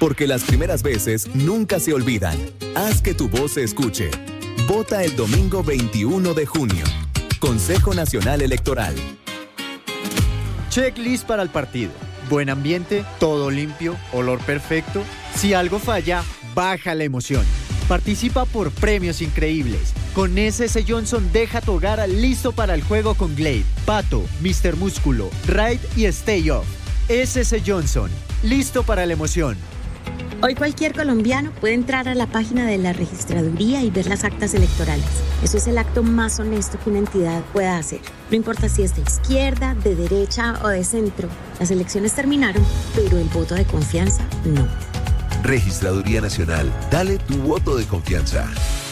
Porque las primeras veces nunca se olvidan. Haz que tu voz se escuche. Vota el domingo 21 de junio. Consejo Nacional Electoral. Checklist para el partido. Buen ambiente, todo limpio, olor perfecto. Si algo falla, baja la emoción. Participa por premios increíbles. Con SS Johnson deja tu hogar listo para el juego con Glade, Pato, Mr. Músculo, Raid y Stay Off. SS Johnson, listo para la emoción. Hoy cualquier colombiano puede entrar a la página de la registraduría y ver las actas electorales. Eso es el acto más honesto que una entidad pueda hacer. No importa si es de izquierda, de derecha o de centro. Las elecciones terminaron, pero el voto de confianza no. Registraduría Nacional. Dale tu voto de confianza.